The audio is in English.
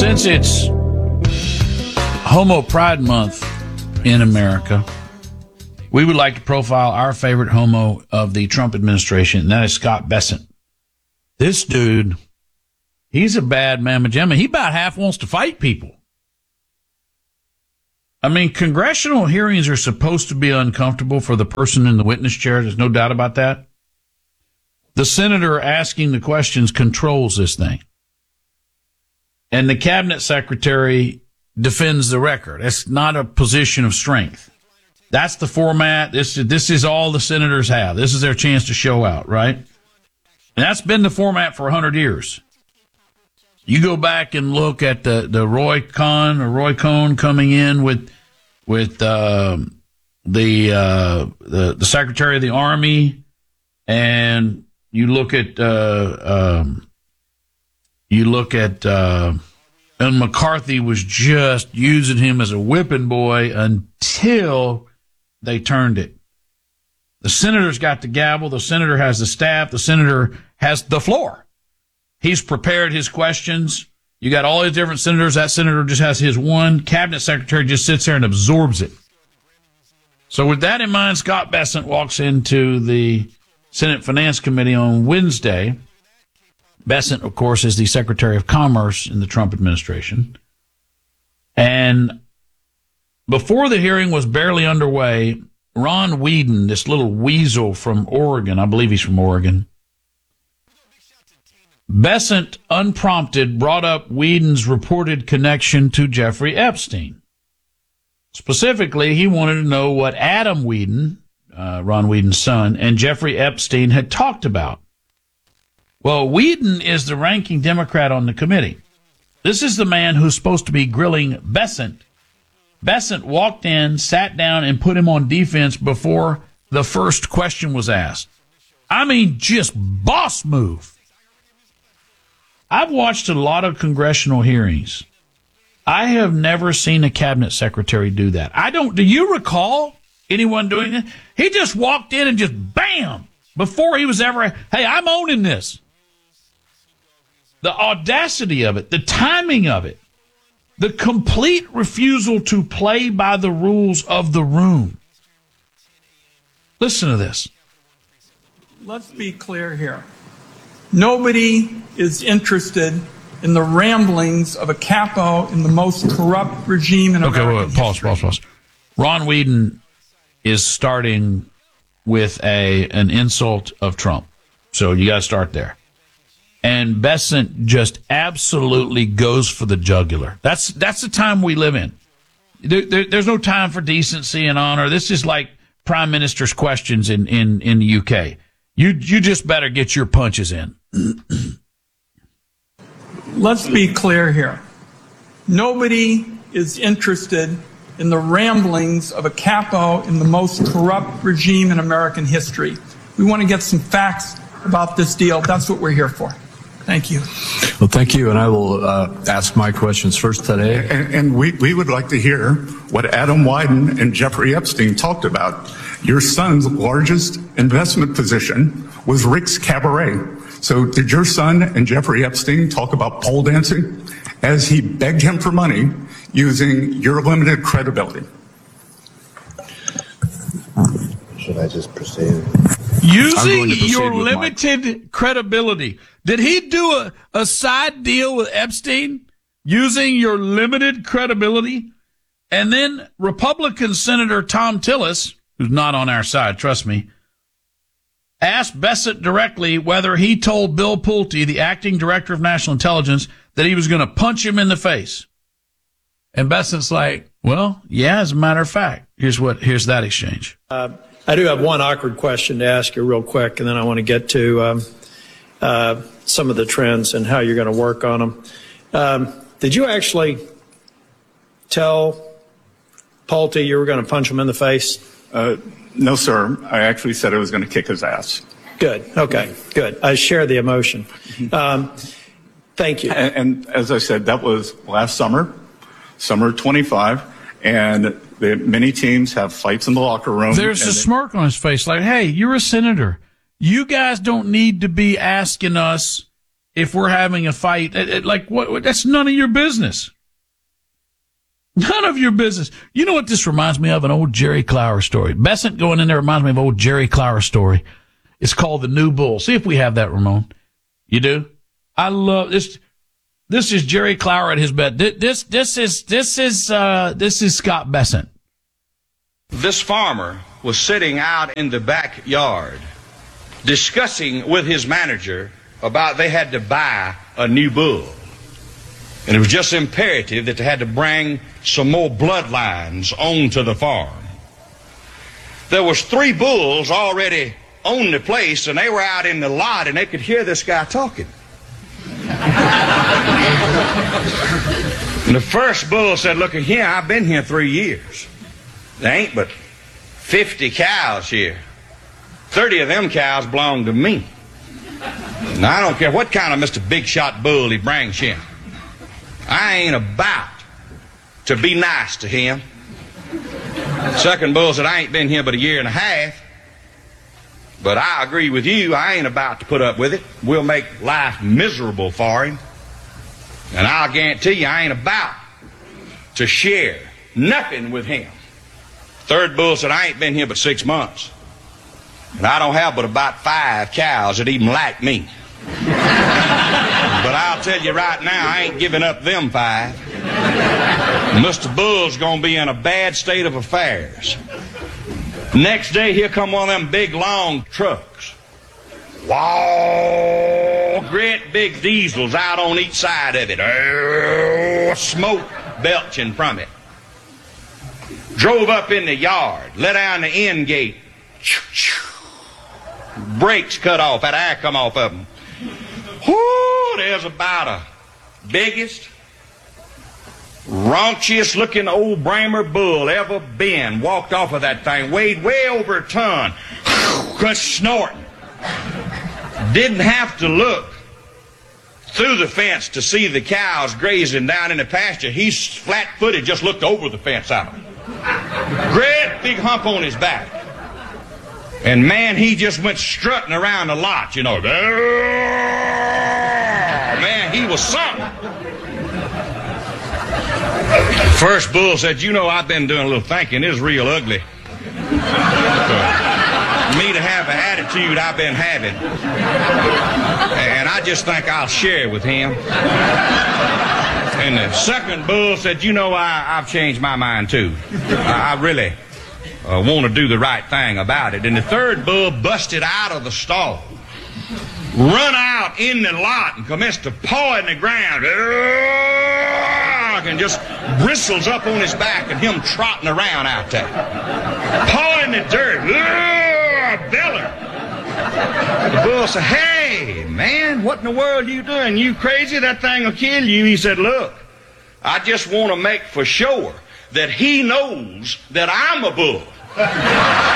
Since it's Homo Pride Month in America, we would like to profile our favorite homo of the Trump administration, and that is Scott Bessent. This dude, he's a bad mamma jamma. He about half wants to fight people. I mean, congressional hearings are supposed to be uncomfortable for the person in the witness chair. There's no doubt about that. The senator asking the questions controls this thing. And the cabinet secretary defends the record. It's not a position of strength. That's the format. This is all the senators have. This is their chance to show out, right? And that's been the format for 100 years. You go back and look at the Roy Cohn coming in with the Secretary of the Army, and you look at and McCarthy was just using him as a whipping boy until they turned it. The senator's got the gavel. The senator has the staff. The senator has the floor. He's prepared his questions. You got all these different senators. That senator just has his one. Cabinet secretary just sits there and absorbs it. So with that in mind, Scott Bessent walks into the Senate Finance Committee on Wednesday. Bessent, of course, is the Secretary of Commerce in the Trump administration. And before the hearing was barely underway, Ron Whedon, this little weasel from Oregon, I believe he's from Oregon, Bessent, unprompted, brought up Whedon's reported connection to Jeffrey Epstein. Specifically, he wanted to know what Adam Whedon, Ron Whedon's son, and Jeffrey Epstein had talked about. Well, Whedon is the ranking Democrat on the committee. This is the man who's supposed to be grilling Bessent. Bessent walked in, sat down, and put him on defense before the first question was asked. I mean, just boss move. I've watched a lot of congressional hearings. I have never seen a cabinet secretary do that. Do you recall anyone doing it? He just walked in and just bam, before he was ever, hey, I'm owning this. The audacity of it, the timing of it, the complete refusal to play by the rules of the room. Listen to this. Let's be clear here. Nobody is interested in the ramblings of a capo in the most corrupt regime in American history. Pause. Ron Whedon is starting with an insult of Trump. So you got to start there. And Bessent just absolutely goes for the jugular. That's the time we live in. There's no time for decency and honor. This is like prime minister's questions in the UK. You just better get your punches in. Let's be clear here. Nobody is interested in the ramblings of a capo in the most corrupt regime in American history. We want to get some facts about this deal. That's what we're here for. Thank you. Well, thank you, and I will ask my questions first today. And we would like to hear what Adam Wyden and Jeffrey Epstein talked about. Your son's largest investment position was Rick's Cabaret. So did your son and Jeffrey Epstein talk about pole dancing as he begged him for money using your limited credibility? Should I just proceed? Using your limited credibility. Did he do a side deal with Epstein using your limited credibility? And then Republican Senator Tom Tillis, who's not on our side, trust me, asked Bessent directly whether he told Bill Pulte, the acting director of national intelligence, that he was going to punch him in the face. And Bessent's like, well, yeah, as a matter of fact. Here's that exchange. I do have one awkward question to ask you real quick, and then I want to get to some of the trends and how you're going to work on them. Did you actually tell Pulte you were going to punch him in the face? No, sir. I actually said I was going to kick his ass. Good. Okay, good. I share the emotion. Thank you. And as I said, that was last summer 25, and many teams have fights in the locker room. There's a smirk on his face like, hey, you're a senator. You guys don't need to be asking us if we're having a fight. Like, what? That's none of your business. None of your business. You know what this reminds me of? An old Jerry Clower story. Besant going in there reminds me of an old Jerry Clower story. It's called The New Bull. See if we have that, Ramon. You do? I love this. This is Jerry Clower at his bed. This is Scott Besant. This farmer was sitting out in the backyard discussing with his manager about they had to buy a new bull. And it was just imperative that they had to bring some more bloodlines onto the farm. There was 3 bulls already on the place, and they were out in the lot, and they could hear this guy talking. And the first bull said, "Look here, I've been here 3 years. There ain't but 50 cows here. 30 of them cows belong to me. Now, I don't care what kind of Mr. Big Shot bull he brings in. I ain't about to be nice to him." Second bull said, "I ain't been here but a year and a half. But I agree with you, I ain't about to put up with it. We'll make life miserable for him. And I'll guarantee you I ain't about to share nothing with him." Third bull said, "I ain't been here but 6 months. And I don't have but about 5 cows that even like me. But I'll tell you right now, I ain't giving up them 5. Mr. Bull's gonna be in a bad state of affairs." Next day, here come one of them big, long trucks. Wow, great big diesels out on each side of it. Smoke belching from it. Drove up in the yard, let down the end gate. Brakes cut off, that air come off of them. Whoo, there's about a biggest, raunchiest looking old Bramer bull ever been. Walked off of that thing, weighed way over a ton. Snorting. Didn't have to look through the fence to see the cows grazing down in the pasture. He's flat-footed, just looked over the fence at them. Great big hump on his back. And man, he just went strutting around the lot, you know. Man, he was something. First bull said, "You know, I've been doing a little thinking. It's real ugly. Me to have an attitude I've been having. And I just think I'll share with him." And the second bull said, "You know, I've changed my mind too. I really want to do the right thing about it." And the third bull busted out of the stall, run out in the lot, and commenced to paw in the ground. And just bristles up on his back, and him trotting around out there, pawing the dirt. Beller. The bull said, "Hey, man, what in the world are you doing? You crazy? That thing will kill you." He said, "Look, I just want to make for sure that he knows that I'm a bull."